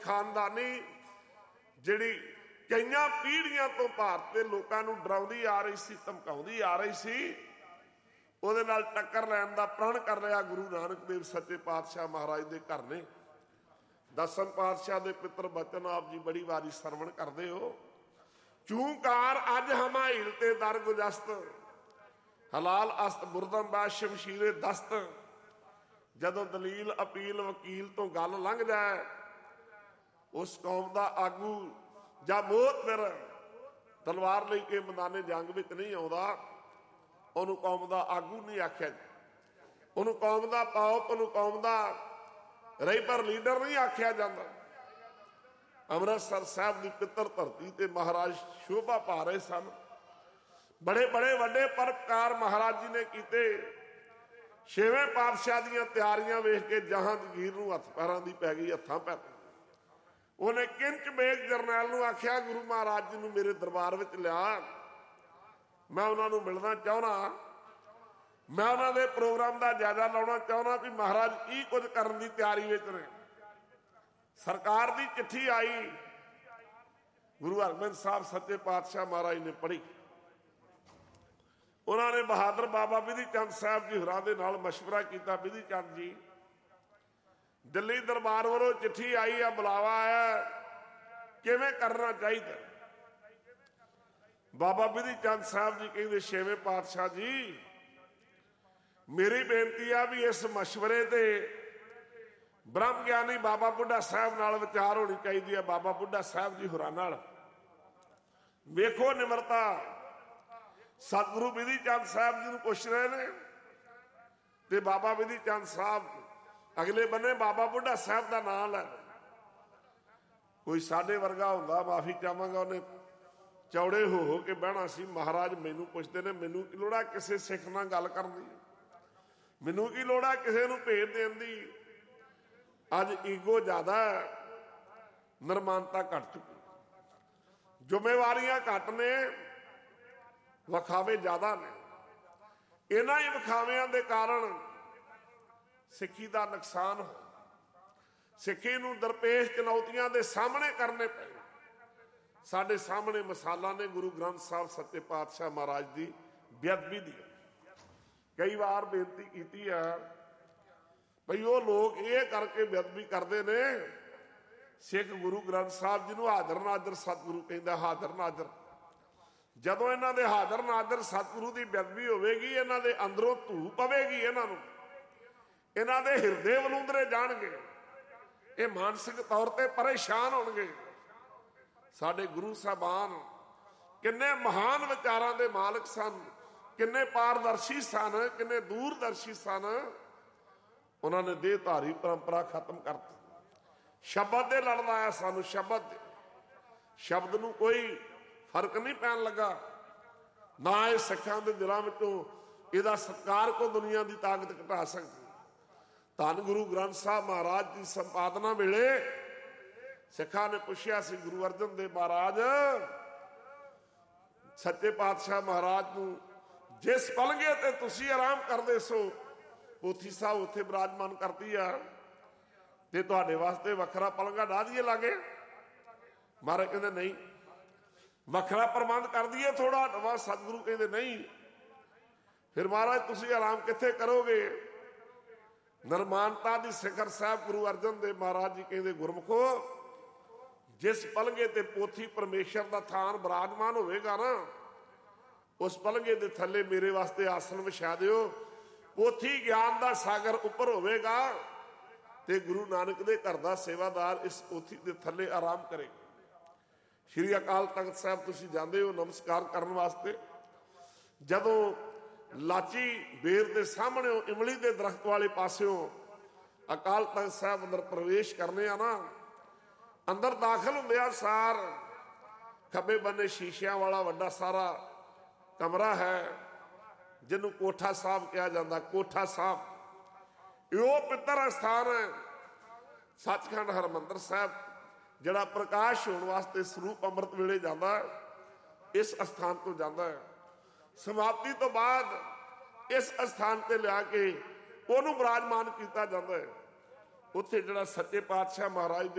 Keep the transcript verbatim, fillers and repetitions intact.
खानदानी जिहड़ी कईयां पीढ़ियां तो भारत के लोगों को डराउंदी आ रही सी, धमकाउंदी आ रही सी, ਉਹਦੇ ਨਾਲ टक्कर लैन का प्रण कर रहा गुरु नानक देव सच्चे पातशाह महाराज के घर ने। दसम पातशाह के पितर बचन आप जी बड़ी वारी सरवण करते हो। चूंकार अज हमा हिलते दर गुजस्त, हलाल अस्त मुरदम बाद शमशीरे दस्त। जदों दलील अपील वकील तो गल लंघ जाए, उस कौम का आगू जा मोहत फिर तलवार लेके मैदाने जंग में नहीं आता, उन्होंने कौम का आगू नहीं आख्या, उन्होंने कौम का पाओप, उन्होंने कौम का रहीबर लीडर नहीं आख्या जाता। अमृतसर साहब की पितर धरती ते महाराज शोभा पा रहे सन। बड़े बड़े वड्डे परोपकार महाराज जी ने किए। छेवें पातशाह दीयां तैयारियां वेख के जहां जगीर नूं हथ पैरां दी पै गई, हत्थां पैर। उन्हें किंच बेग जरनैल नूं आख्या गुरु महाराज जी नूं मेरे दरबार विच लिया, मैं उन्होंने मिलना चाहना, मैं उन्होंने प्रोग्राम का जायजा लाना चाहना भी महाराज की कुछ करने की तैयारी में ने। सरकार की चिट्ठी आई, गुरु हरगोबिंद साहब सच्चे पातशाह महाराज ने पढ़ी। उन्होंने बहादुर बाबा बिधि चंद साहब जी होरां दे नाल मशवरा किया। बिधि चंद जी दिल्ली दरबार वालों चिट्ठी आई है, बुलावा आया, किवें करना चाहिए। बाबा बिधि चंद साहब जी कहते छेवें पातशाह जी मेरी बेनती है भी इस मशवरे से ब्रह्म ज्ञानी बाबा बुढ़ा साहब नाल विचार होनी चाहिए है। बाबा बुढ़ा साहब जी होरां नाल वेखो निमरता। सतगुरु बिधि चंद साहब जी नूं पुछ रहे ने ते बाबा बिधि चंद साहब अगले बन्ने बाबा बुढ़ा साहब का नाम लै। कोई साडे वर्गा हुंदा माफी चाहांगा, उन्हें चौड़े हो हो के बहना सी। महाराज मैनू पुछते ने, मैनू की लोड़ किसी सिख नाल गल करनी, मैनू की लोड़ किसी नूं भेट देण दी। अज ईगो ज्यादा, निरमानता घट चुकी, जिम्मेवारियां घट ने, विखावे ज्यादा ने। इन्हां ही विखावियां दे कारण सिक्खी का नुकसान हो, सिक्खी नूं दरपेश चुनौतियां दे सामने करने पे। साडे सामने मिसालां ने गुरु ग्रंथ साहब सच्चे पातशाह महाराज की बेअदबी दी। कई बार बेनती की है भई वो लोग ये करके बेअदबी करते ने, सिख गुरु ग्रंथ साहब जी नूं हाजर नाजर सतगुरु कहंदा। हाजर नाजर जदों इन्हां दे हाजर नाजर सतगुरु की बेअदबी होवेगी, इन्हां दे अंदरों धू पवेगी, इन्हां नूं इन्हां दे हिरदे वलूंदरे जाणगे, ये मानसिक तौर पर परेशान होणगे। साडे गुरु साहबान किन्ने महान विचारां दे मालिक सन, किन्ने पारदर्शी सन, किन्ने दूरदर्शी सन। उन्होंने देहधारी परंपरा खत्म कर दी। शब्द दे लड़ लाया सानू, शब्द शब्द नूं कोई फर्क नहीं पैन लगा, ना ये सिखां दे दिलां विचों इहदा सत्कार को दुनिया की ताकत घटा सकती। धन गुरु ग्रंथ साहब महाराज की संपादना वेले सिखा ने पुछया सी गुरु अर्जन देव महाराज सच्चे पातशाह महाराज नूं जिस पलंगे ते तुसीं आराम करदे सो पोथी साहब उत्थे विराजमान करती है, ते तुहाडे वास्ते वखरा पलंगा ढा दिए लागे। महाराज कहते नहीं, वखरा प्रबंध कर दिए थोड़ा नवा। सतगुरु कहते नहीं, फिर महाराज तुसीं आराम कित्थे करोगे। निरमानता दी सिखर साहब गुरु अर्जन देव महाराज जी कहते गुरमुखो जिस पलंगे ते पोथी परमेश्वर का थान विराजमान होवेगा ना, उस पलंगे दे थले मेरे वास्ते आसन विछा दिओ। पोथी ज्ञान का सागर उपर होवेगा ते गुरु नानक दे घर दा सेवादार इस पोथी दे थले आराम करेगा। श्री अकाल तख्त साहब तुसीं जांदे हो नमस्कार करने वास्ते। जदों लाची बेर दे सामने इमली दे दरख्त वाले पासियों अकाल तख्त साहब अंदर प्रवेश करने आ ना, अंदर दाखिल होंदे आ सार खब्बे बन्ने शीशियां वाला वड्डा सारा कमरा है जिन्हों कोठा साहब कहा जाता। कोठा साहब यो पितर स्थान है। सचखंड हरमंदर साहब जड़ा प्रकाश होने वास्ते स्वरूप अमृत वेले जाता है, इस स्थान तो जाता है। समाप्ति तो बाद इस स्थान पर लिया के उन्होंने विराजमान किया जाता है। उत्थे जड़ा सच्चे पातशाह महाराज